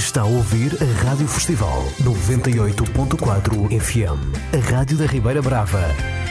Está a ouvir a Rádio Festival 98.4 FM, a Rádio da Ribeira Brava.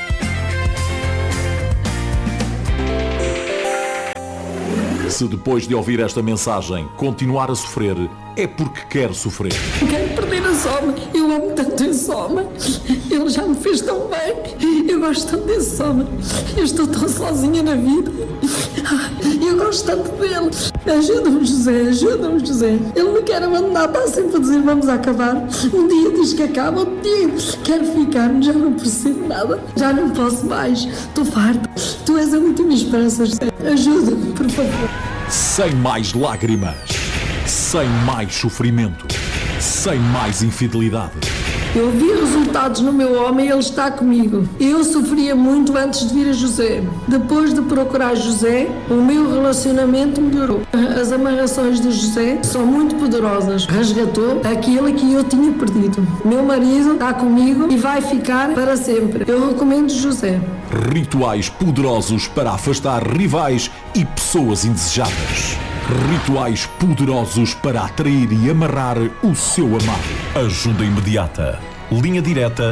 Se depois de ouvir esta mensagem continuar a sofrer, é porque quer sofrer. Quero perder a Soma. Eu amo tanto esse Soma. Ele já me fez tão bem. Eu gosto tanto desse Soma. Eu estou tão sozinha na vida. Eu gosto tanto dele. Ajuda-me, José. Ajuda-me, José. Ele me quer abandonar. Está sempre a dizer vamos acabar. Um dia diz que acaba. Outro dia quero ficar. Já não percebo nada. Já não posso mais. Estou farta. Tu és a última esperança, José. Ajuda-me, por favor. Sem mais lágrimas, sem mais sofrimento, sem mais infidelidade. Eu vi resultados no meu homem e ele está comigo. Eu sofria muito antes de vir a José. Depois de procurar José, o meu relacionamento melhorou. As amarrações de José são muito poderosas. Resgatou aquilo que eu tinha perdido. Meu marido está comigo e vai ficar para sempre. Eu recomendo José. Rituais poderosos para afastar rivais e pessoas indesejadas. Rituais poderosos para atrair e amarrar o seu amado. Ajuda imediata. Linha direta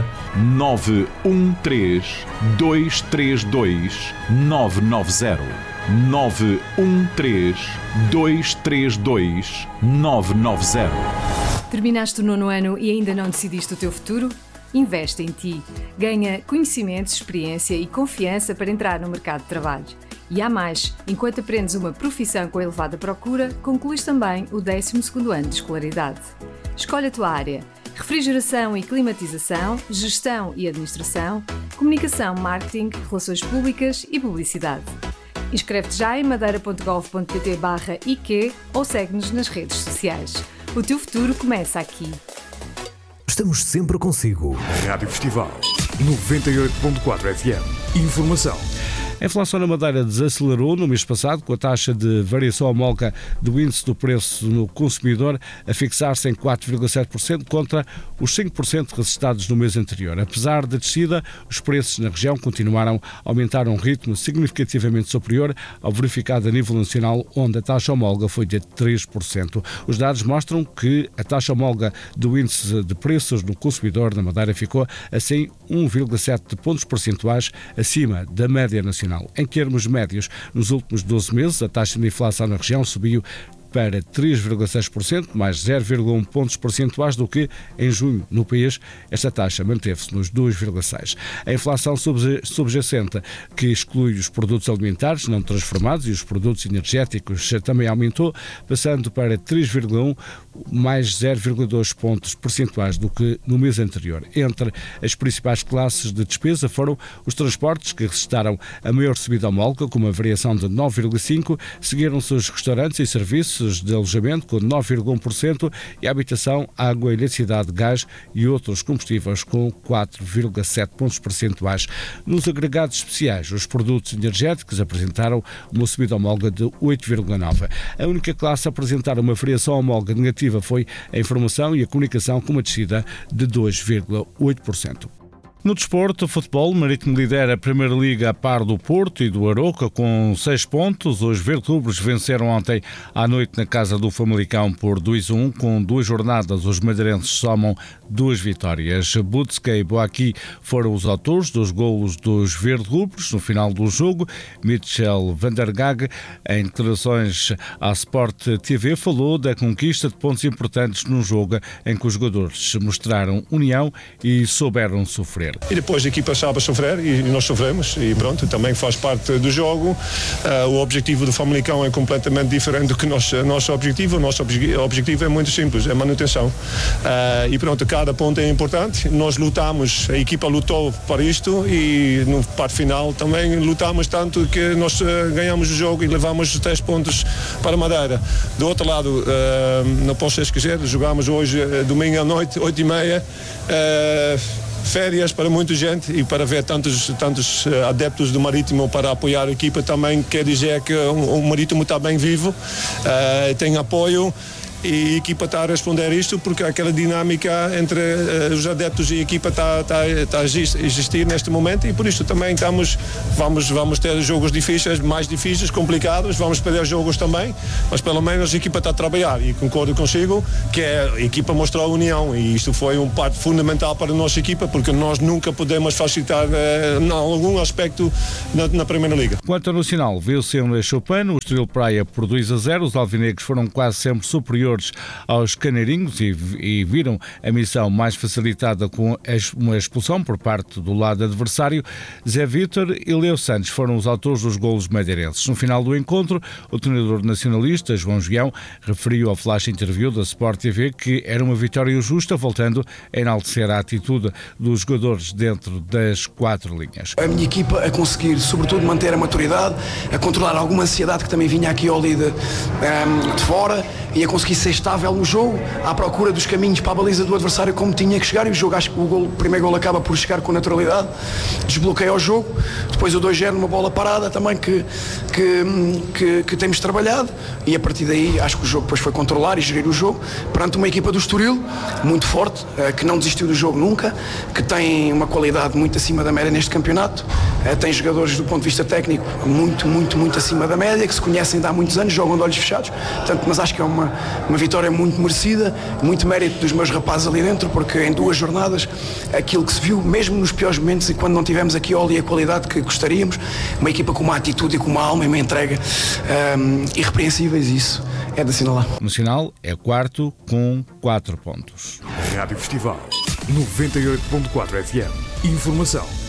913-232-990. 913-232-990. Terminaste o 9º ano e ainda não decidiste o teu futuro? Investe em ti. Ganha conhecimentos, experiência e confiança para entrar no mercado de trabalho. E há mais, enquanto aprendes uma profissão com elevada procura, concluís também o 12º ano de escolaridade. Escolhe a tua área: refrigeração e climatização, gestão e administração, comunicação, marketing, relações públicas e publicidade. Inscreve-te já em madeira.gov.pt/IQ ou segue-nos nas redes sociais. O teu futuro começa aqui. Estamos sempre consigo. Rádio Festival 98.4 FM. Informação. A inflação na Madeira desacelerou no mês passado, com a taxa de variação homóloga do índice do preço no consumidor a fixar-se em 4,7% contra os 5% registrados no mês anterior. Apesar da descida, os preços na região continuaram a aumentar a um ritmo significativamente superior ao verificado a nível nacional, onde a taxa homóloga foi de 3%. Os dados mostram que a taxa homóloga do índice de preços no consumidor na Madeira ficou, assim, 1,7 pontos percentuais acima da média nacional. Em termos médios, nos últimos 12 meses, a taxa de inflação na região subiu para 3,6%, mais 0,1 pontos percentuais do que em junho. No país, esta taxa manteve-se nos 2,6%. A inflação subjacente, que exclui os produtos alimentares não transformados e os produtos energéticos, também aumentou, passando para 3,1%, mais 0,2 pontos percentuais do que no mês anterior. Entre as principais classes de despesa foram os transportes, que registraram a maior subida homóloga, com uma variação de 9,5%, seguiram-se os restaurantes e serviços de alojamento com 9,1% e a habitação, água, eletricidade, gás e outros combustíveis com 4,7 pontos percentuais. Nos agregados especiais, os produtos energéticos apresentaram uma subida homóloga de 8,9%. A única classe a apresentar uma variação homóloga negativa foi a informação e a comunicação, com uma descida de 2,8%. No desporto, o futebol, o Marítimo lidera a Primeira Liga a par do Porto e do Aroca com 6 pontos. Os verde-rubros venceram ontem à noite na casa do Famalicão por 2-1. Com 2 jornadas, os madeirenses somam 2 vitórias. Butska e Boaqui foram os autores dos golos dos verde-rubros no final do jogo. Mitchell van der Gag, em declarações à Sport TV, falou da conquista de pontos importantes num jogo em que os jogadores mostraram união e souberam sofrer. E depois a equipa sabe sofrer e nós sofremos e pronto, também faz parte do jogo. O objetivo do Famalicão é completamente diferente do que o nosso objetivo. O nosso objetivo é muito simples, é manutenção. E pronto, cada ponto é importante. Nós lutamos, a equipa lutou para isto e no parte final também lutamos tanto que nós ganhamos o jogo e levamos os 3 pontos para Madeira. Do outro lado, não posso esquecer, jogámos hoje domingo à noite, 8h30. Férias para muita gente e para ver tantos adeptos do Marítimo para apoiar a equipa também quer dizer que o Marítimo está bem vivo, tem apoio e a equipa está a responder a isto porque aquela dinâmica entre os adeptos e a equipa está a existir neste momento, e por isso também vamos ter jogos difíceis, mais difíceis, complicados, vamos perder jogos também, mas pelo menos a equipa está a trabalhar, e concordo consigo que a equipa mostrou a união, e isto foi uma parte fundamental para a nossa equipa, porque nós nunca podemos facilitar em algum aspecto na Primeira Liga. Quanto ao Nacional, viu-se em Chopin, o Estoril Praia por 2-0, os alvinegros foram quase sempre superiores aos caneirinhos e viram a missão mais facilitada com uma expulsão por parte do lado adversário. Zé Vítor e Leo Santos foram os autores dos golos madeirenses. No final do encontro, o treinador nacionalista, João João, referiu ao flash interview da Sport TV que era uma vitória justa, voltando a enaltecer a atitude dos jogadores dentro das 4 linhas. A minha equipa a conseguir, sobretudo, manter a maturidade, a controlar alguma ansiedade que também vinha aqui ao líder de fora, e a conseguir ser estável no jogo, à procura dos caminhos para a baliza do adversário como tinha que chegar, e o jogo, acho que o primeiro gol acaba por chegar com naturalidade, desbloqueia o jogo, depois o 2-0 numa bola parada também que temos trabalhado, e a partir daí acho que o jogo depois foi controlar e gerir o jogo perante uma equipa do Estoril muito forte, que não desistiu do jogo nunca, que tem uma qualidade muito acima da média neste campeonato, tem jogadores do ponto de vista técnico muito acima da média, que se conhecem de há muitos anos, jogam de olhos fechados, portanto, mas acho que é uma vitória muito merecida, muito mérito dos meus rapazes ali dentro, porque em 2 jornadas aquilo que se viu, mesmo nos piores momentos e quando não tivemos aqui a qualidade que gostaríamos, uma equipa com uma atitude e com uma alma e uma entrega irrepreensíveis, isso é de assinalar. O Nacional é 4º com 4 pontos. Rádio Festival 98.4 FM. Informação